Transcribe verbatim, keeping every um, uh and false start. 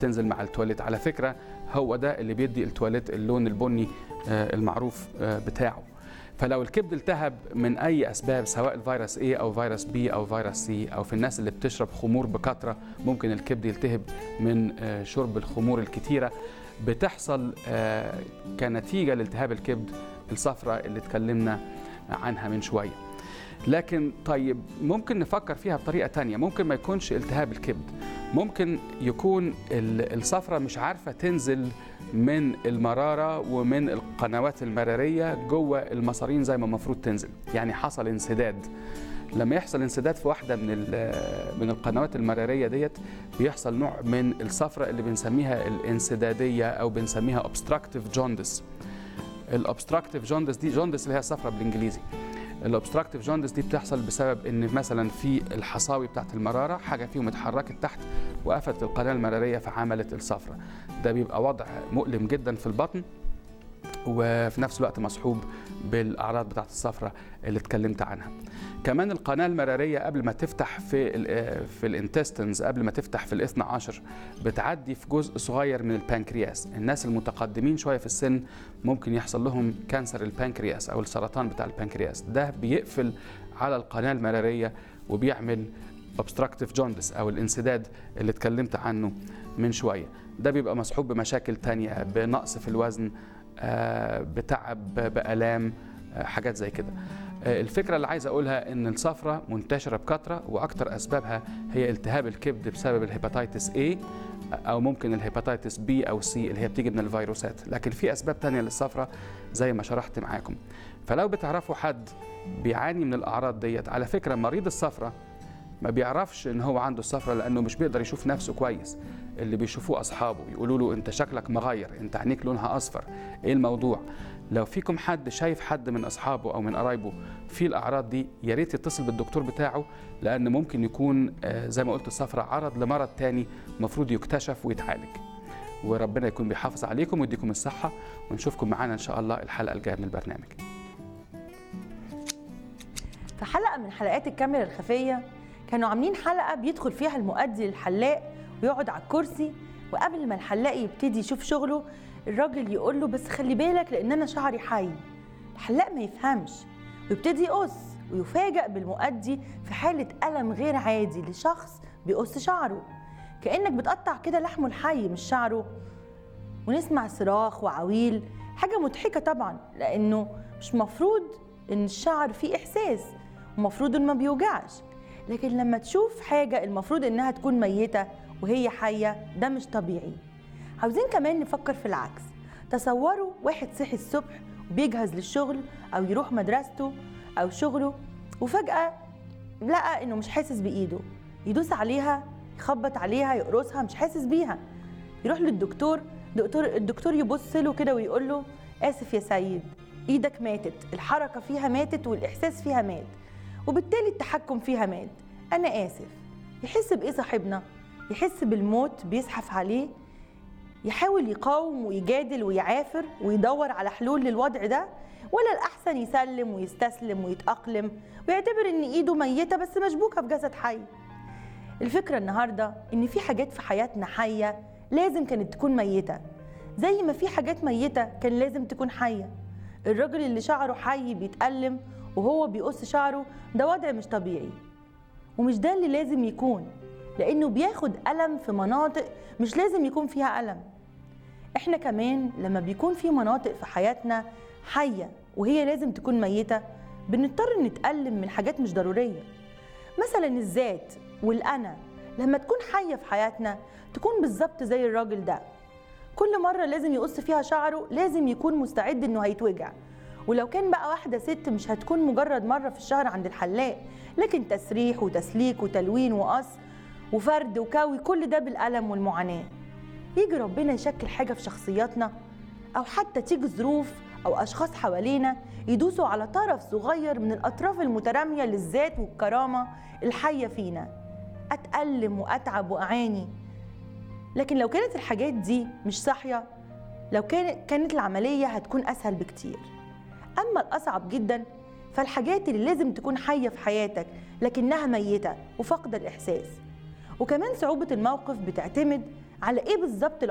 تنزل مع التواليت. على فكرة هو ده اللي بيدي التواليت اللون البني المعروف بتاعه. فلو الكبد التهب من أي أسباب، سواء الفيروس A أو فيروس B أو فيروس C، أو في الناس اللي بتشرب خمور بكثرة ممكن الكبد يلتهب من شرب الخمور الكتيرة، بتحصل كنتيجة لالتهاب الكبد الصفرة اللي اتكلمنا عنها من شوية. لكن طيب ممكن نفكر فيها بطريقة تانية، ممكن ما يكونش التهاب الكبد، ممكن يكون الصفرة مش عارفة تنزل من المرارة ومن القنوات المرارية جوه المصارين زي ما المفروض تنزل، يعني حصل انسداد. لما يحصل انسداد في واحدة من من القنوات المرارية ديت بيحصل نوع من الصفرة اللي بنسميها الانسدادية أو بنسميها obstructive jaundice. الobstructive jaundice دي jaundice اللي هي الصفرة بالإنجليزي. الobstructive jaundice دي بتحصل بسبب ان مثلا في الحصاوي بتاعت المراره حاجه فيهم اتحركت تحت وقفت القناه المراريه فعملت الصفرة. ده بيبقى وضع مؤلم جدا في البطن، وفي نفس الوقت مصحوب بالاعراض بتاعت الصفرة اللي اتكلمت عنها. كمان القناه المراريه قبل ما تفتح في ال في الانتستنز، قبل ما تفتح في الاثنى عشر، بتعدي في جزء صغير من البنكرياس. الناس المتقدمين شويه في السن ممكن يحصل لهم كانسر البنكرياس او السرطان بتاع البنكرياس، ده بيقفل على القناه المراريه وبيعمل obstructive jaundice او الانسداد اللي اتكلمت عنه من شويه. ده بيبقى مصحوب بمشاكل تانية، بنقص في الوزن، بتعب، بآلام، حاجات زي كده. الفكرة اللي عايز أقولها إن الصفرة منتشرة بكثرة، وأكثر أسبابها هي التهاب الكبد بسبب الهيباتيتس A أو ممكن الهيباتيتس B أو C اللي هي بتيجي من الفيروسات، لكن في أسباب تانية للصفرة زي ما شرحت معاكم. فلو بتعرفوا حد بيعاني من الأعراض ديت، على فكرة مريض الصفرة ما بيعرفش إن هو عنده الصفرة لأنه مش بيقدر يشوف نفسه كويس. اللي بيشوفوه أصحابه يقولوا له أنت شكلك مغير، أنت عينيك لونها أصفر، إيه الموضوع؟ لو فيكم حد شايف حد من أصحابه أو من قرايبه في الأعراض دي، يا ريت يتصل بالدكتور بتاعه، لأن ممكن يكون زي ما قلت الصفرة عرض لمرض تاني مفروض يكتشف ويتعالج. وربنا يكون بيحافظ عليكم ويديكم الصحة، ونشوفكم معانا إن شاء الله الحلقة الجاية من البرنامج. في حلقة من حلقات الكاميرا الخفية كانوا عاملين حلقة بيدخل فيها المؤدي للحلاق ويقعد على الكرسي، وقبل ما الحلاق يبتدي يشوف شغله الراجل يقول له بس خلي بالك لأن أنا شعري حي. الحلاق ما يفهمش ويبتدي يقص، ويفاجأ بالمؤدي في حالة ألم غير عادي لشخص بيقص شعره، كأنك بتقطع كده لحمه الحي مش شعره. ونسمع صراخ وعويل، حاجة مضحكة طبعا لأنه مش مفروض إن الشعر فيه إحساس، ومفروض إنه ما بيوجعش. لكن لما تشوف حاجة المفروض إنها تكون ميتة وهي حية، ده مش طبيعي. عاوزين كمان نفكر في العكس. تصوروا واحد صحي الصبح وبيجهز للشغل أو يروح مدرسته أو شغله، وفجأة لقى إنه مش حاسس بإيده، يدوس عليها، يخبط عليها، يقرصها، مش حاسس بيها. يروح للدكتور، دكتور الدكتور يبص له كده ويقول له آسف يا سيد، إيدك ماتت، الحركة فيها ماتت والإحساس فيها مات، وبالتالي التحكم فيها مات، أنا آسف. يحس بإيه صاحبنا؟ يحس بالموت بيزحف عليه، يحاول يقاوم ويجادل ويعافر ويدور على حلول للوضع ده، ولا الأحسن يسلم ويستسلم ويتأقلم ويعتبر إن إيده ميتة بس مشبوكة في جسد حي؟ الفكرة النهاردة إن في حاجات في حياتنا حية لازم كانت تكون ميتة، زي ما في حاجات ميتة كان لازم تكون حية. الراجل اللي شعره حي بيتألم وهو بيقص شعره، ده وضع مش طبيعي، ومش ده اللي لازم يكون، لأنه بياخد ألم في مناطق مش لازم يكون فيها ألم. إحنا كمان لما بيكون في مناطق في حياتنا حية وهي لازم تكون ميتة، بنضطر نتألم من حاجات مش ضرورية. مثلا الذات والأنا لما تكون حية في حياتنا تكون بالظبط زي الراجل ده، كل مرة لازم يقص فيها شعره لازم يكون مستعد إنه هيتوجع. ولو كان بقى واحدة ست مش هتكون مجرد مرة في الشهر عند الحلاق، لكن تسريح وتسليك وتلوين وقص وفرد وكوي، كل ده بالألم والمعاناة. يجي ربنا يشكل حاجة في شخصياتنا، أو حتى تيجي ظروف أو أشخاص حوالينا يدوسوا على طرف صغير من الأطراف المترامية للذات والكرامة الحية فينا، أتألم وأتعب وأعاني. لكن لو كانت الحاجات دي مش صاحية، لو كانت كانت العملية هتكون أسهل بكتير. أما الأصعب جدا فالحاجات اللي لازم تكون حية في حياتك لكنها ميتة وفاقدة الإحساس. وكمان صعوبة الموقف بتعتمد على ايه بالظبط